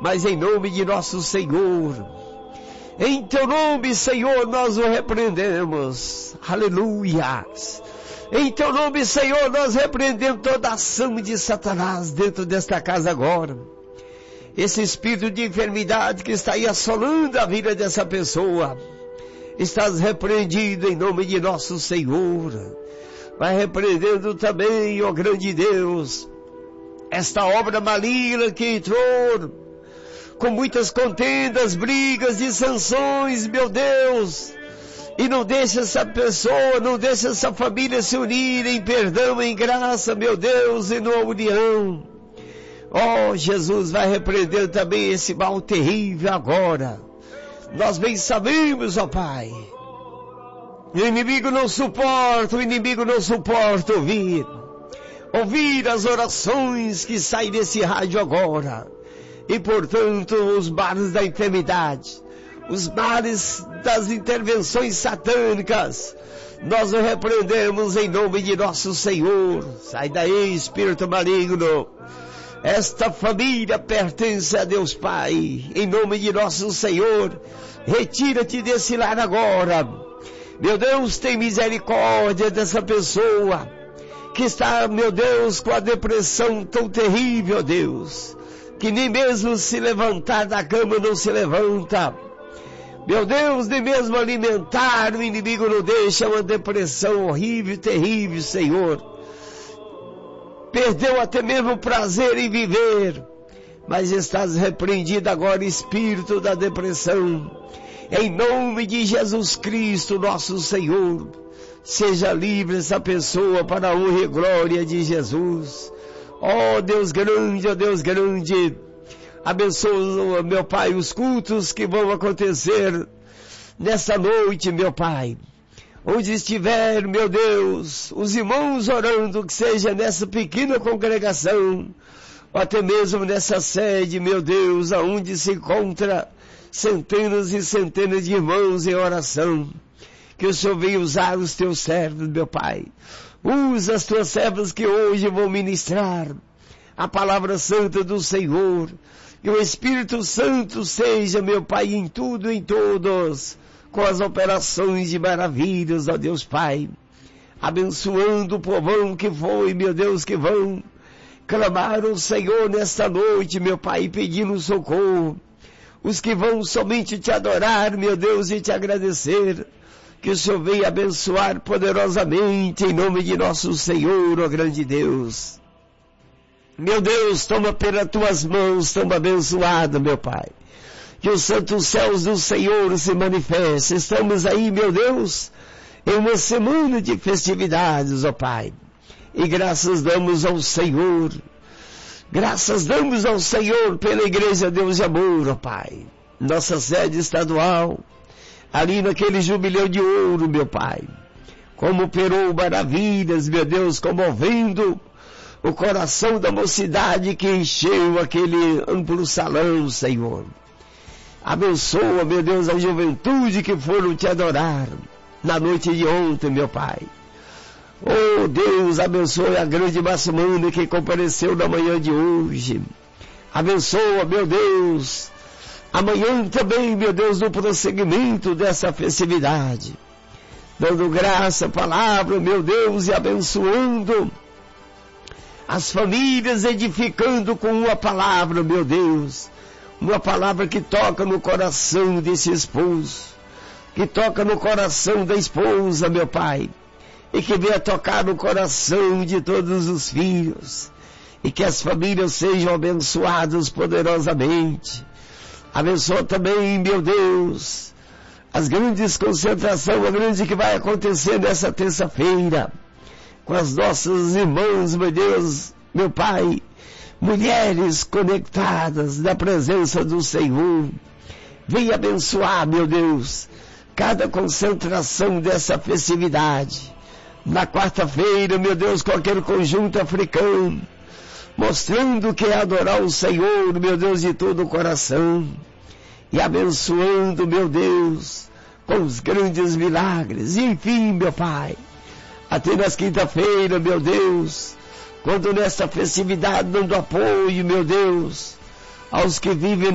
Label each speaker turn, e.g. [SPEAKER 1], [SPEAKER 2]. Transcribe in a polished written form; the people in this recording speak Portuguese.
[SPEAKER 1] mas em nome de nosso Senhor, em teu nome, Senhor, nós o repreendemos. Aleluia. Em teu nome, Senhor, nós repreendemos toda ação de Satanás dentro desta casa agora. Esse espírito de enfermidade que está aí assolando a vida dessa pessoa, estás repreendido em nome de nosso Senhor. Vai repreendendo também, ó grande Deus, esta obra maligna que entrou com muitas contendas, brigas, dissensões, meu Deus, e não deixa essa pessoa, não deixa essa família se unir em perdão, em graça, meu Deus, e numa união. Oh, Jesus, vai repreender também esse mal terrível agora. Nós bem sabemos, ó Pai, o inimigo não suporta ouvir as orações que saem desse rádio agora. E portanto, os males da enfermidade, os males das intervenções satânicas, nós o repreendemos em nome de nosso Senhor. Sai daí, espírito maligno. Esta família pertence a Deus Pai. Em nome de nosso Senhor, retira-te desse lar agora. Meu Deus, tem misericórdia dessa pessoa que está, meu Deus, com a depressão tão terrível, Deus, que nem mesmo se levantar da cama não se levanta. Meu Deus, nem mesmo alimentar o inimigo não deixa. Uma depressão horrível, terrível, Senhor. Perdeu até mesmo o prazer em viver, mas estás repreendido agora, espírito da depressão. Em nome de Jesus Cristo, nosso Senhor, seja livre essa pessoa para a honra e glória de Jesus. Ó Deus grande, abençoa, meu Pai, os cultos que vão acontecer nessa noite, meu Pai. Onde estiver, meu Deus, os irmãos orando, que seja nessa pequena congregação, ou até mesmo nessa sede, meu Deus, aonde se encontra centenas e centenas de irmãos em oração, que o Senhor venha usar os teus servos, meu Pai. Usa as tuas servas que hoje vão ministrar a palavra santa do Senhor. Que o Espírito Santo seja, meu Pai, em tudo e em todos, com as operações de maravilhas, ó Deus Pai, abençoando o povão que foi, meu Deus, que vão clamar ao Senhor nesta noite, meu Pai, pedindo socorro, os que vão somente te adorar, meu Deus, e te agradecer, que o Senhor venha abençoar poderosamente, em nome de nosso Senhor, ó grande Deus. Meu Deus, toma pelas tuas mãos, toma abençoado, meu Pai. Que os santos céus do Senhor se manifestem. Estamos aí, meu Deus, em uma semana de festividades, ó Pai. E graças damos ao Senhor. Graças damos ao Senhor pela Igreja Deus de Amor, ó Pai. Nossa sede estadual, ali naquele jubileu de ouro, meu Pai. Como operou maravilhas, meu Deus, comovendo o coração da mocidade que encheu aquele amplo salão, Senhor. Abençoa, meu Deus, a juventude que foram te adorar na noite de ontem, meu Pai. Oh, Deus, abençoe a grande massa humana que compareceu na manhã de hoje. Abençoa, meu Deus, amanhã também, meu Deus, no prosseguimento dessa festividade. Dando graça, palavra, meu Deus, e abençoando as famílias, edificando com uma palavra, meu Deus. Uma palavra que toca no coração desse esposo, que toca no coração da esposa, meu Pai, e que venha tocar no coração de todos os filhos, e que as famílias sejam abençoadas poderosamente. Abençoa também, meu Deus, as grandes concentrações, a grande que vai acontecer nessa terça-feira, com as nossas irmãs, meu Deus, meu Pai, mulheres conectadas na presença do Senhor. Venha abençoar, meu Deus, cada concentração dessa festividade. Na quarta-feira, meu Deus, com aquele conjunto africano, mostrando que é adorar o Senhor, meu Deus, de todo o coração. E abençoando, meu Deus, com os grandes milagres. E enfim, meu Pai, até nas quinta-feira, meu Deus, quando nesta festividade dando apoio, meu Deus, aos que vivem